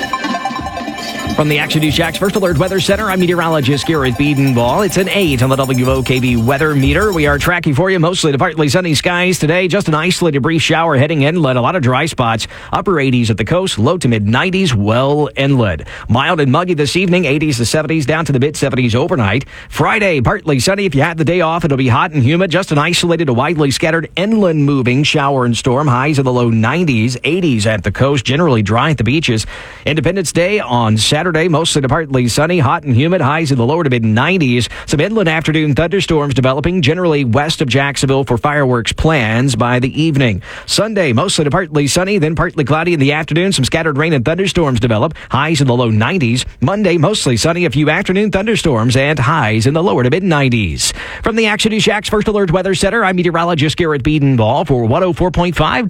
From the Action News Jax First Alert Weather Center, I'm meteorologist Garrett Biedenball. It's an 8 on the WOKV weather meter. We are tracking for you mostly to partly sunny skies today. Just an isolated brief shower heading inland. A lot of dry spots. Upper 80s at the coast, low to mid 90s well inland. Mild and muggy this evening, 80s to 70s, down to the mid 70s overnight. Friday, partly sunny. If you had the day off, it'll be hot and humid. Just an isolated to widely scattered inland moving shower and storm. Highs in the low 90s, 80s at the coast, generally dry at the beaches. Independence Day on Saturday, mostly to partly sunny, hot and humid, highs in the lower to mid 90s. Some inland afternoon thunderstorms developing generally west of Jacksonville for fireworks plans by the evening. Sunday, mostly to partly sunny, then partly cloudy in the afternoon. Some scattered rain and thunderstorms develop, highs in the low 90s. Monday, mostly sunny, a few afternoon thunderstorms and highs in the lower to mid 90s. From the Action News Jax First Alert Weather Center, I'm meteorologist Garrett Biedenball for 104.5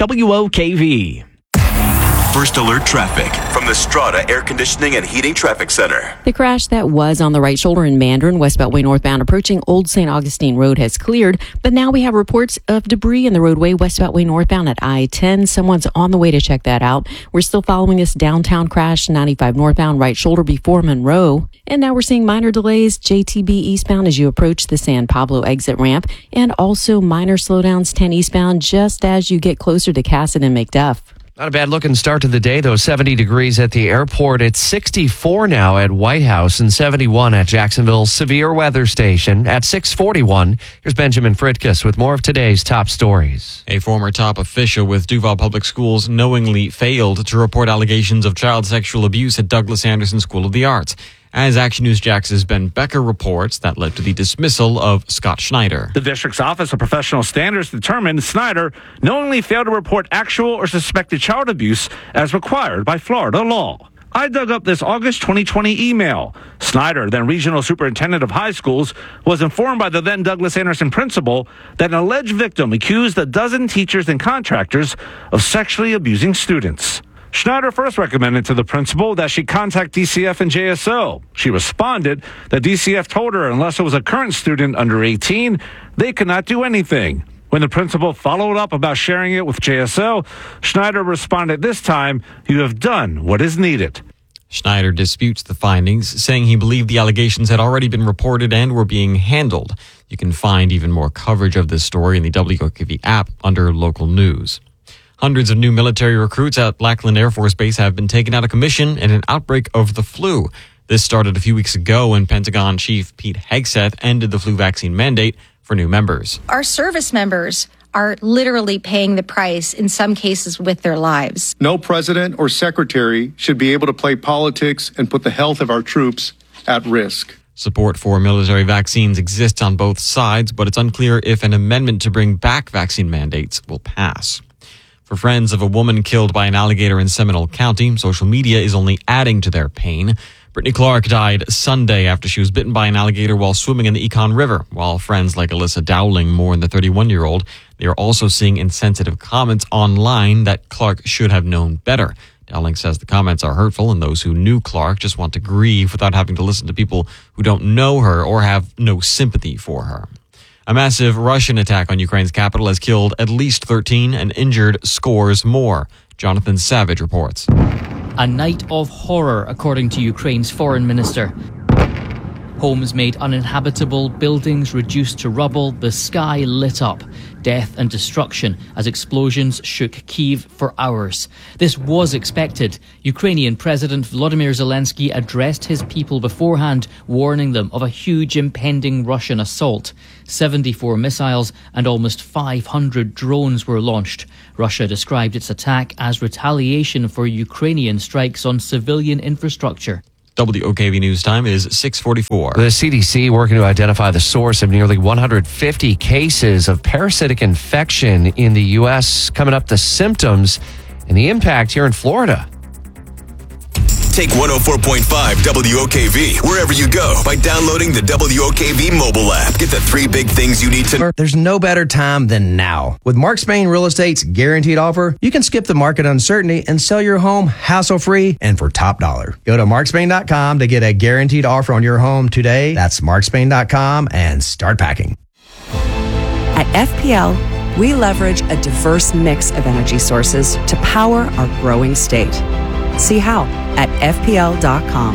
WOKV. First Alert Traffic from the Strata Air Conditioning and Heating Traffic Center. The crash that was on the right shoulder in Mandarin, West Beltway northbound approaching Old St. Augustine Road has cleared, but now we have reports of debris in the roadway West Beltway northbound at I-10. Someone's on the way to check that out. We're still following this downtown crash, 95 northbound, right shoulder before Monroe. And now we're seeing minor delays, JTB eastbound as you approach the San Pablo exit ramp, and also minor slowdowns 10 eastbound just as you get closer to Cassett and McDuff. Not a bad looking start to the day, though. 70 degrees at the airport. It's 64 now at White House and 71 at Jacksonville's severe weather station. At 6:41, here's Benjamin Fritkus with more of today's top stories. A former top official with Duval Public Schools knowingly failed to report allegations of child sexual abuse at Douglas Anderson School of the Arts. As Action News Jax's Ben Becker reports, that led to the dismissal of Scott Schneider. The district's Office of Professional Standards determined Schneider knowingly failed to report actual or suspected child abuse as required by Florida law. I dug up this August 2020 email. Schneider, then regional superintendent of high schools, was informed by the then Douglas Anderson principal that an alleged victim accused a dozen teachers and contractors of sexually abusing students. Schneider first recommended to the principal that she contact DCF and JSO. She responded that DCF told her unless it was a current student under 18, they could not do anything. When the principal followed up about sharing it with JSO, Schneider responded this time, "You have done what is needed." Schneider disputes the findings, saying he believed the allegations had already been reported and were being handled. You can find even more coverage of this story in the WOKV app under local news. Hundreds of new military recruits at Lackland Air Force Base have been taken out of commission in an outbreak of the flu. This started a few weeks ago when Pentagon Chief Pete Hegseth ended the flu vaccine mandate for new members. Our service members are literally paying the price, in some cases with their lives. No president or secretary should be able to play politics and put the health of our troops at risk. Support for military vaccines exists on both sides, but it's unclear if an amendment to bring back vaccine mandates will pass. For friends of a woman killed by an alligator in Seminole County, social media is only adding to their pain. Brittany Clark died Sunday after she was bitten by an alligator while swimming in the Ekon River. While friends like Alyssa Dowling mourn the 31-year-old, they are also seeing insensitive comments online that Clark should have known better. Dowling says the comments are hurtful and those who knew Clark just want to grieve without having to listen to people who don't know her or have no sympathy for her. A massive Russian attack on Ukraine's capital has killed at least 13 and injured scores more. Jonathan Savage reports. A night of horror, according to Ukraine's foreign minister. Homes made uninhabitable, buildings reduced to rubble, the sky lit up. Death and destruction as explosions shook Kyiv for hours. This was expected. Ukrainian President Volodymyr Zelensky addressed his people beforehand, warning them of a huge impending Russian assault. 74 missiles and almost 500 drones were launched. Russia described its attack as retaliation for Ukrainian strikes on civilian infrastructure. WOKV News Time is 6:44. The CDC working to identify the source of nearly 150 cases of parasitic infection in the U.S. Coming up, the symptoms and the impact here in Florida. Take 104.5 WOKV wherever you go by downloading the WOKV mobile app. Get the 3 big things you need to know. There's no better time than now. With Mark Spain Real Estate's guaranteed offer, you can skip the market uncertainty and sell your home hassle-free and for top dollar. Go to markspain.com to get a guaranteed offer on your home today. That's markspain.com and start packing. At FPL, we leverage a diverse mix of energy sources to power our growing state. See how at FPL.com.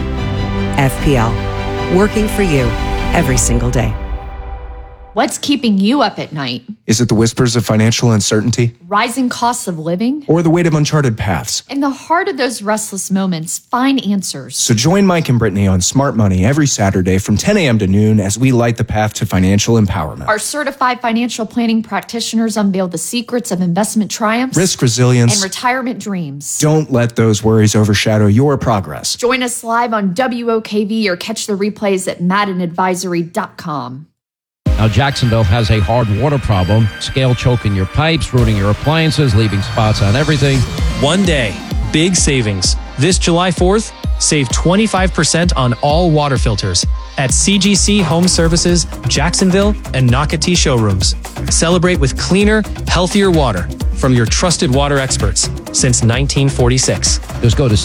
FPL, working for you every single day. What's keeping you up at night? Is it the whispers of financial uncertainty? Rising costs of living? Or the weight of uncharted paths? In the heart of those restless moments, find answers. So join Mike and Brittany on Smart Money every Saturday from 10 a.m. to noon as we light the path to financial empowerment. Our certified financial planning practitioners unveil the secrets of investment triumphs, risk resilience, and retirement dreams. Don't let those worries overshadow your progress. Join us live on WOKV or catch the replays at MaddenAdvisory.com. Now, Jacksonville has a hard water problem. Scale choking your pipes, ruining your appliances, leaving spots on everything. One day, big savings. This July 4th, save 25% on all water filters at CGC Home Services, Jacksonville, and Nocatee showrooms. Celebrate with cleaner, healthier water from your trusted water experts since 1946. Just go to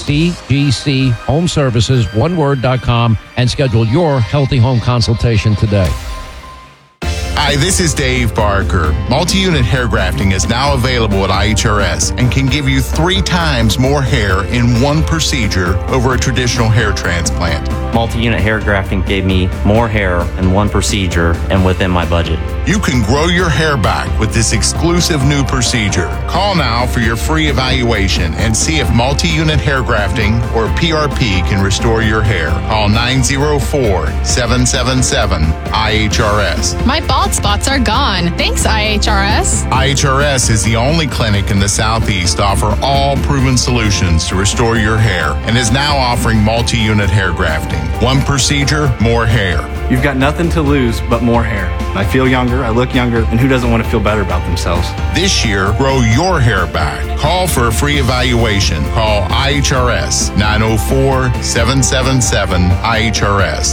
cgchomeservices.com and schedule your healthy home consultation today. Hi, this is Dave Barker. Multi-unit hair grafting is now available at IHRS and can give you 3 times more hair in one procedure over a traditional hair transplant. Multi-unit hair grafting gave me more hair in one procedure and within my budget. You can grow your hair back with this exclusive new procedure. Call now for your free evaluation and see if multi-unit hair grafting or PRP can restore your hair. Call 904-777-IHRS. My bald spots are gone. Thanks, IHRS. IHRS is the only clinic in the Southeast to offer all proven solutions to restore your hair and is now offering multi-unit hair grafting. One procedure, more hair. You've got nothing to lose but more hair. I feel younger, I look younger, and who doesn't want to feel better about themselves? This year, grow your hair back. Call for a free evaluation. Call IHRS 904-777-IHRS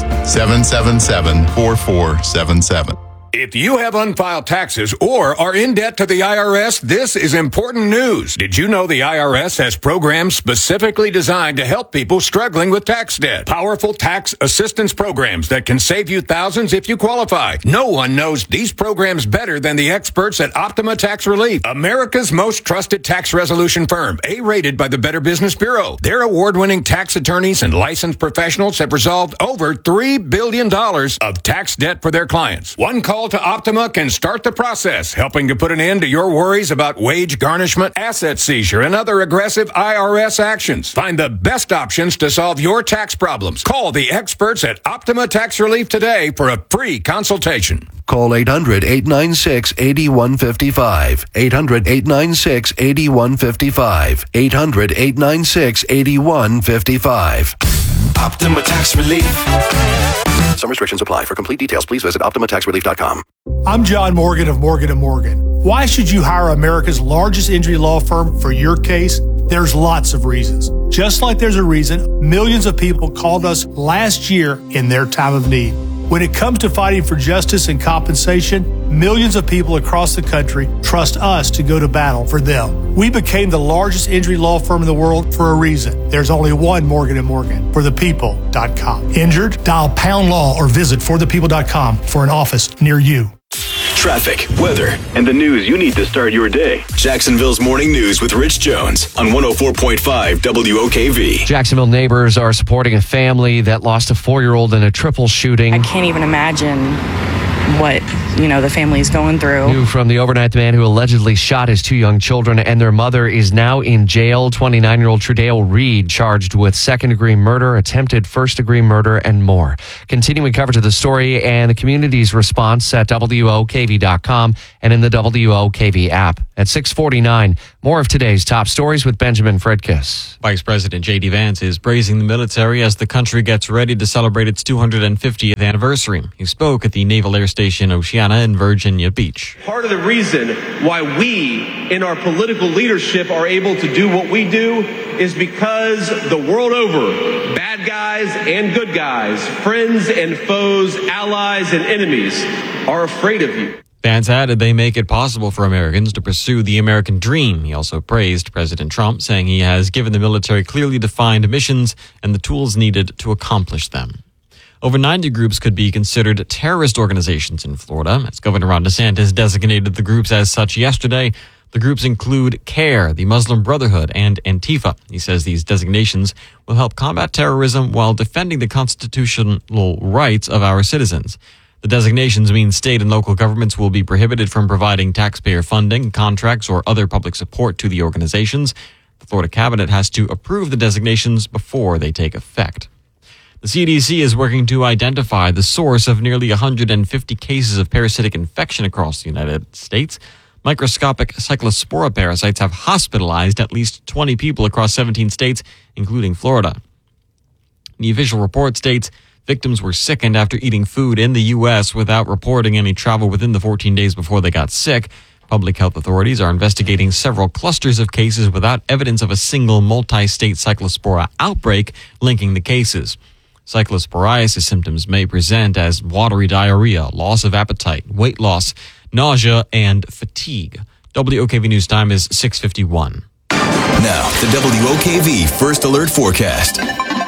777-4477. If you have unfiled taxes or are in debt to the IRS, this is important news. Did you know the IRS has programs specifically designed to help people struggling with tax debt? Powerful tax assistance programs that can save you thousands if you qualify. No one knows these programs better than the experts at Optima Tax Relief, America's most trusted tax resolution firm, A-rated by the Better Business Bureau. Their award-winning tax attorneys and licensed professionals have resolved over $3 billion of tax debt for their clients. One call to Optima can start the process, helping to put an end to your worries about wage garnishment, asset seizure, and other aggressive IRS actions. Find the best options to solve your tax problems. Call the experts at Optima Tax Relief today for a free consultation. Call 800-896-8155. 800-896-8155. 800-896-8155. Optima Tax Relief. Some restrictions apply. For complete details, please visit OptimaTaxRelief.com. I'm John Morgan of Morgan & Morgan. Why should you hire America's largest injury law firm for your case? There's lots of reasons. Just like there's a reason millions of people called us last year in their time of need. When it comes to fighting for justice and compensation, millions of people across the country trust us to go to battle for them. We became the largest injury law firm in the world for a reason. There's only one Morgan & Morgan, forthepeople.com. Injured? Dial #law or visit forthepeople.com for an office near you. Traffic, weather, and the news you need to start your day. Jacksonville's Morning News with Rich Jones on 104.5 WOKV. Jacksonville neighbors are supporting a family that lost a 4-year-old in a triple shooting. I can't even imagine what, the family is going through. New from the overnight, the man who allegedly shot his 2 young children and their mother is now in jail. 29-year-old Trudale Reed charged with second-degree murder, attempted first-degree murder, and more. Continuing coverage of the story and the community's response at WOKV.com and in the WOKV app. At 6:49, more of today's top stories with Benjamin Fredkiss. Vice President J.D. Vance is praising the military as the country gets ready to celebrate its 250th anniversary. He spoke at the Naval Air Station Oceana in Virginia Beach. Part of the reason why we in our political leadership are able to do what we do is because the world over, bad guys and good guys, friends and foes, allies and enemies are afraid of you. Vance added they make it possible for Americans to pursue the American dream. He also praised President Trump, saying he has given the military clearly defined missions and the tools needed to accomplish them. Over 90 groups could be considered terrorist organizations in Florida, as Governor Ron DeSantis designated the groups as such yesterday. The groups include CARE, the Muslim Brotherhood, and Antifa. He says these designations will help combat terrorism while defending the constitutional rights of our citizens. The designations mean state and local governments will be prohibited from providing taxpayer funding, contracts, or other public support to the organizations. The Florida cabinet has to approve the designations before they take effect. The CDC is working to identify the source of nearly 150 cases of parasitic infection across the United States. Microscopic cyclospora parasites have hospitalized at least 20 people across 17 states, including Florida. The official report states victims were sickened after eating food in the U.S. without reporting any travel within the 14 days before they got sick. Public health authorities are investigating several clusters of cases without evidence of a single multi-state cyclospora outbreak linking the cases. Cyclosporiasis symptoms may present as watery diarrhea, loss of appetite, weight loss, nausea, and fatigue. WOKV News Time is 6:51. Now, the WOKV First Alert Forecast.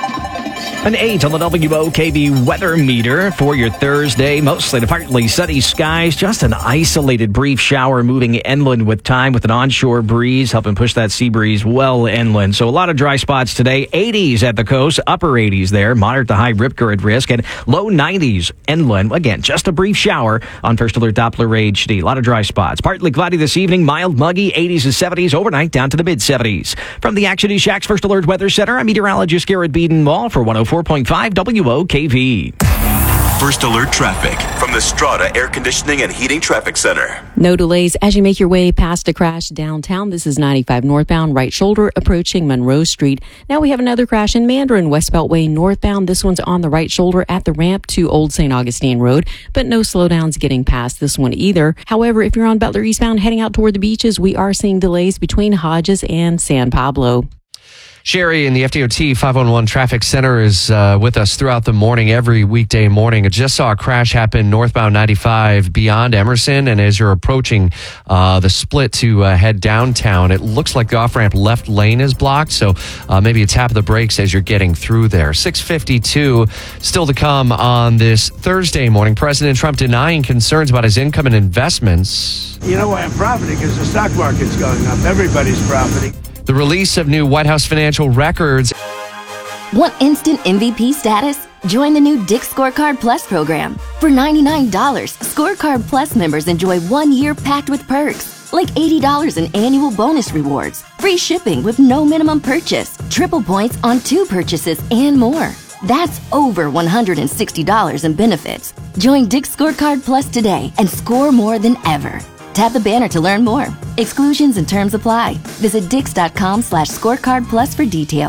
An 8 on the WOKV weather meter for your Thursday. Mostly to partly sunny skies. Just an isolated brief shower moving inland with time with an onshore breeze helping push that sea breeze well inland. So a lot of dry spots today. 80s at the coast, upper 80s there. Moderate to high rip current risk and low 90s inland. Again, just a brief shower on First Alert Doppler HD. A lot of dry spots. Partly cloudy this evening. Mild, muggy. 80s and 70s. Overnight down to the mid 70s. From the Action News Shack's First Alert Weather Center, I'm meteorologist Garrett Beeden-Wall for 104.5 WOKV. First Alert Traffic from the Strata Air Conditioning and Heating Traffic Center. No delays as you make your way past a crash downtown. This is 95 northbound, right shoulder approaching Monroe Street. Now we have another crash in Mandarin, West Beltway northbound. This one's on the right shoulder at the ramp to Old St. Augustine Road, but no slowdowns getting past this one either. However, if you're on Butler eastbound heading out toward the beaches, we are seeing delays between Hodges and San Pablo. Sherry in the FDOT 511 Traffic Center is with us throughout the morning, every weekday morning. I just saw a crash happen northbound 95 beyond Emerson, and as you're approaching the split to head downtown, it looks like the off-ramp left lane is blocked, so maybe a tap of the brakes as you're getting through there. 6:52 still to come on this Thursday morning. President Trump denying concerns about his income and investments. You know why I'm profiting? Because the stock market's going up. Everybody's profiting. The release of new White House financial records. Want instant MVP status? Join the new Dick's Scorecard Plus program. For $99, Scorecard Plus members enjoy 1 year packed with perks, like $80 in annual bonus rewards, free shipping with no minimum purchase, triple points on 2 purchases, and more. That's over $160 in benefits. Join Dick's Scorecard Plus today and score more than ever. Tap the banner to learn more. Exclusions and terms apply. Visit Dix.com/scorecard plus for details.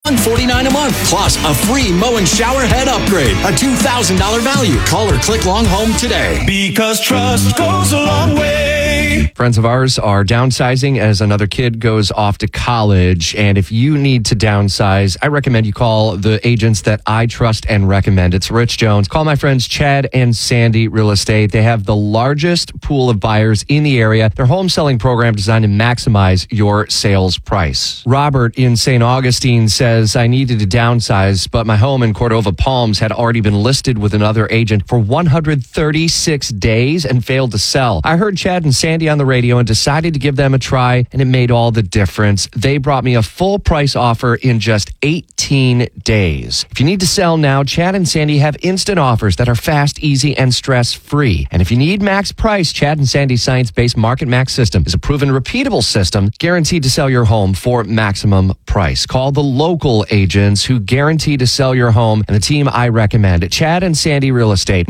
$149 a month, plus a free mow and shower head upgrade, a $2,000 value. Call or click Long Home today. Because trust goes a long way. Friends of ours are downsizing as another kid goes off to college. And if you need to downsize, I recommend you call the agents that I trust and recommend. It's Rich Jones. Call my friends Chad and Sandy Real Estate. They have the largest pool of buyers in the area. Their home selling program designed to maximize your sales price. Robert in St. Augustine says, I needed to downsize, but my home in Cordova Palms had already been listed with another agent for 136 days and failed to sell. I heard Chad and Sandy on the radio and decided to give them a try, and it made all the difference. They brought me a full price offer in just 18 days. If you need to sell now, Chad and Sandy have instant offers that are fast, easy, and stress-free. And if you need max price, Chad and Sandy's science-based Market Max system is a proven, repeatable system guaranteed to sell your home for maximum price. Call the local agents who guarantee to sell your home and the team I recommend at Chad and Sandy Real Estate,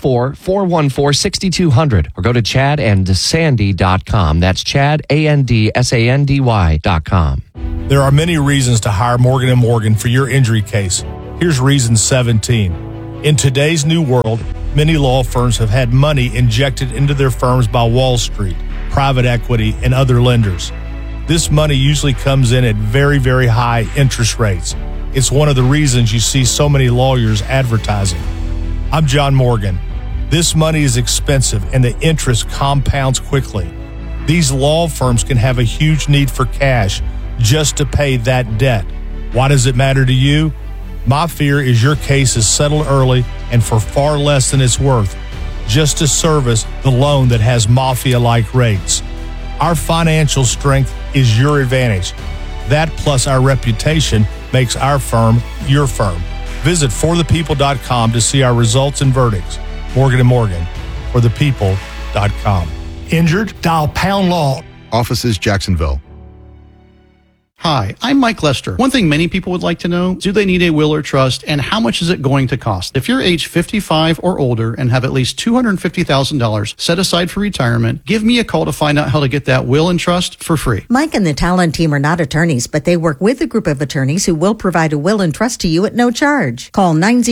904-414-6200, or go to chadandsandy.com. That's chadandsandy.com. There are many reasons to hire Morgan & Morgan for your injury case. Here's reason 17. In today's new world, many law firms have had money injected into their firms by Wall Street, private equity, and other lenders. This money usually comes in at very, very high interest rates. It's one of the reasons you see so many lawyers advertising. I'm John Morgan. This money is expensive and the interest compounds quickly. These law firms can have a huge need for cash just to pay that debt. Why does it matter to you? My fear is your case is settled early and for far less than it's worth, just to service the loan that has mafia-like rates. Our financial strength is your advantage. That plus our reputation makes our firm your firm. Visit forthepeople.com to see our results and verdicts. Morgan & Morgan, forthepeople.com. Injured? Dial pound law. Offices Jacksonville. Hi, I'm Mike Lester. One thing many people would like to know, do they need a will or trust, and how much is it going to cost? If you're age 55 or older and have at least $250,000 set aside for retirement, give me a call to find out how to get that will and trust for free. Mike and the Talon team are not attorneys, but they work with a group of attorneys who will provide a will and trust to you at no charge. Call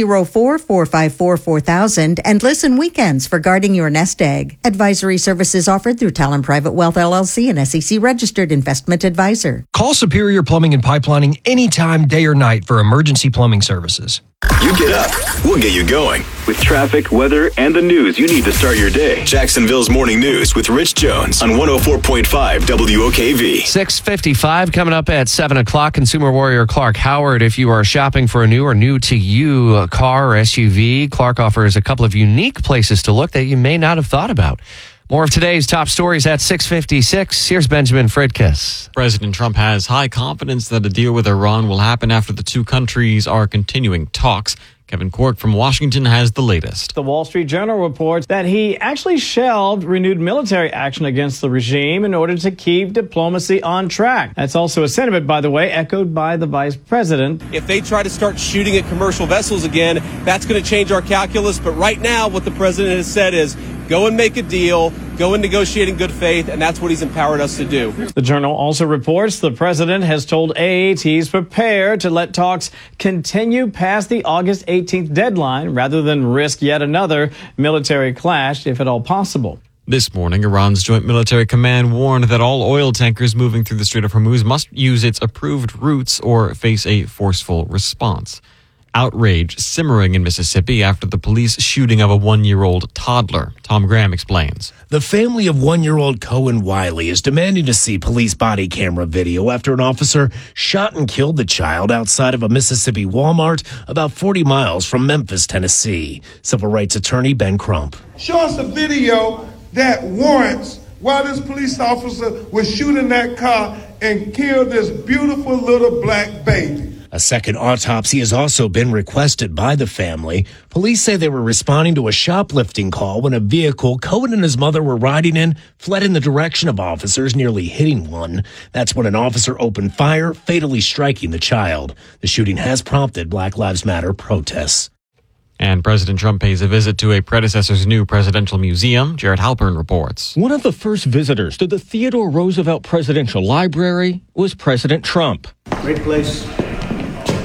904-454-4000 and listen weekends for guarding your nest egg. Advisory services offered through Talon Private Wealth LLC, an SEC registered investment advisor. Call Superior Plumbing and Pipelining anytime, day or night for emergency plumbing services. You get up, we'll get you going. With traffic, weather, and the news you need to start your day. Jacksonville's Morning News with Rich Jones on 104.5 WOKV. 6:55 coming up at 7 o'clock. Consumer warrior Clark Howard. If you are shopping for a new or new to you car or SUV, Clark offers a couple of unique places to look that you may not have thought about. More of today's top stories at 6:56. Here's Benjamin Fridkiss. President Trump has high confidence that a deal with Iran will happen after the two countries are continuing talks. Kevin Cork from Washington has the latest. The Wall Street Journal reports that he actually shelved renewed military action against the regime in order to keep diplomacy on track. That's also a sentiment, by the way, echoed by the vice president. If they try to start shooting at commercial vessels again, that's going to change our calculus. But right now, what the president has said is go and make a deal, go and negotiate in good faith, and that's what he's empowered us to do. The Journal also reports the president has told aide he's prepared to let talks continue past the August 18th deadline rather than risk yet another military clash, if at all possible. This morning, Iran's Joint Military Command warned that all oil tankers moving through the Strait of Hormuz must use its approved routes or face a forceful response. Outrage simmering in Mississippi after the police shooting of a 1-year-old toddler. Tom Graham explains. The family of 1-year-old Cohen Wiley is demanding to see police body camera video after an officer shot and killed the child outside of a Mississippi Walmart about 40 miles from Memphis, Tennessee. Civil rights attorney Ben Crump. Show us a video that warrants why this police officer was shooting that car and killed this beautiful little black baby. A second autopsy has also been requested by the family. Police say they were responding to a shoplifting call when a vehicle Cohen and his mother were riding in fled in the direction of officers, nearly hitting one. That's when an officer opened fire, fatally striking the child. The shooting has prompted Black Lives Matter protests. And President Trump pays a visit to a predecessor's new presidential museum. Jared Halpern reports. One of the first visitors to the Theodore Roosevelt Presidential Library was President Trump. Great place.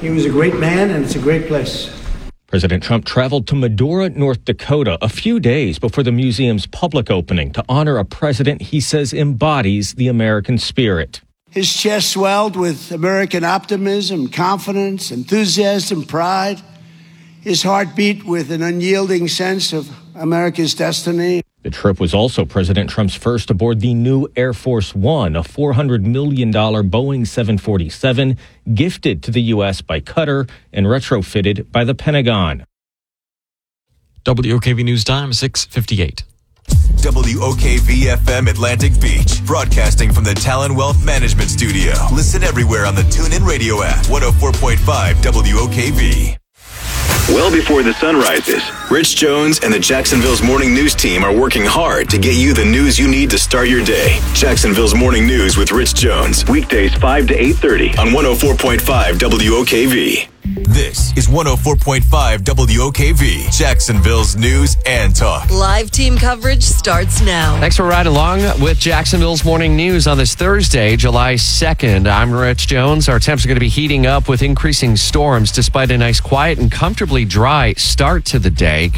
He was a great man, and it's a great place. President Trump traveled to Medora, North Dakota, a few days before the museum's public opening to honor a president he says embodies the American spirit. His chest swelled with American optimism, confidence, enthusiasm, pride. His heart beat with an unyielding sense of America's destiny. The trip was also President Trump's first aboard the new Air Force One, a $400 million Boeing 747 gifted to the U.S. by Qatar and retrofitted by the Pentagon. WOKV News Time, 6:58. WOKV-FM Atlantic Beach, broadcasting from the Talon Wealth Management Studio. Listen everywhere on the TuneIn Radio app, 104.5 WOKV. Well before the sun rises, Rich Jones and the Jacksonville's Morning News team are working hard to get you the news you need to start your day. Jacksonville's Morning News with Rich Jones, weekdays 5 to 8:30 on 104.5 WOKV. This is 104.5 WOKV, Jacksonville's News and Talk. Live team coverage starts now. Thanks for riding along with Jacksonville's Morning News on this Thursday, July 2nd. I'm Rich Jones. Our temps are going to be heating up with increasing storms despite a nice, quiet, and comfortably dry start to the day.